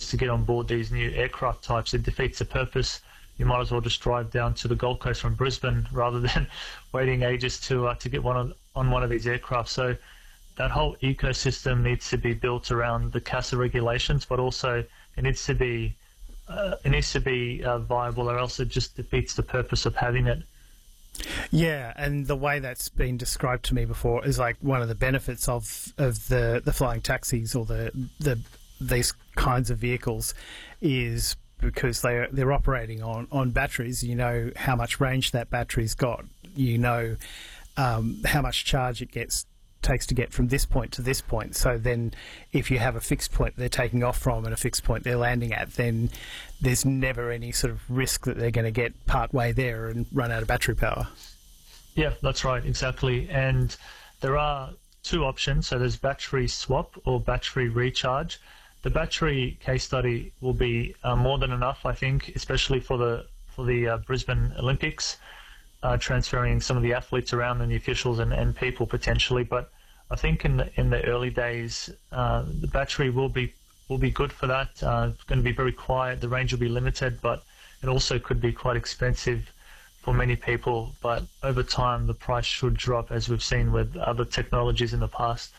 passengers to get on board these new aircraft types. It defeats the purpose. You might as well just drive down to the Gold Coast from Brisbane rather than waiting ages to get on one of these aircraft. So that whole ecosystem needs to be built around the CASA regulations, but also it needs to be viable, or else it just defeats the purpose of having it. Yeah, and the way that's been described to me before is like one of the benefits of the flying taxis or these kinds of vehicles is because they're operating on batteries. You know how much range that battery's got. You know how much charge it takes to get from this point to this point. So then if you have a fixed point they're taking off from and a fixed point they're landing at, then there's never any sort of risk that they're going to get part way there and run out of battery power. Yeah, that's right, exactly. And there are two options. So there's battery swap or battery recharge. The battery case study will be more than enough, I think, especially for the Brisbane Olympics, transferring some of the athletes around and the officials and people potentially. But I think in the early days, the battery will be good for that. It's going to be very quiet. The range will be limited, but it also could be quite expensive for many people. But over time, the price should drop, as we've seen with other technologies in the past.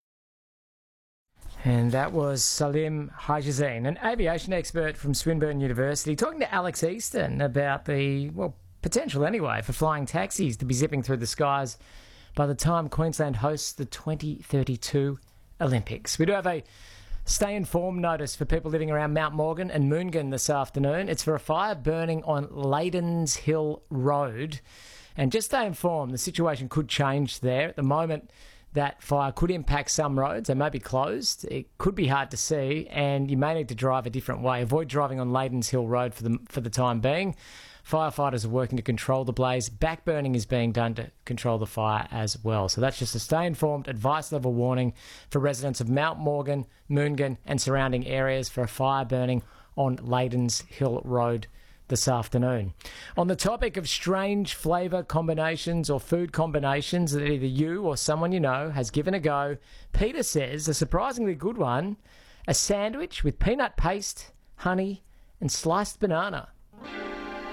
And that was Salim Hajazine, an aviation expert from Swinburne University, talking to Alex Easton about the potential anyway for flying taxis to be zipping through the skies by the time Queensland hosts the 2032 Olympics. We do have a stay informed notice for people living around Mount Morgan and Moongan this afternoon. It's for a fire burning on Ladens Hill Road. And just stay informed, the situation could change there. At the moment, that fire could impact some roads. They may be closed. It could be hard to see, and you may need to drive a different way. Avoid driving on Ladens Hill Road for the time being. Firefighters are working to control the blaze. Backburning is being done to control the fire as well. So that's just a stay-informed advice level warning for residents of Mount Morgan, Moongan and surrounding areas for a fire burning on Ladens Hill Road this afternoon. On the topic of strange flavour combinations or food combinations that either you or someone you know has given a go, Peter says a surprisingly good one, a sandwich with peanut paste, honey and sliced banana.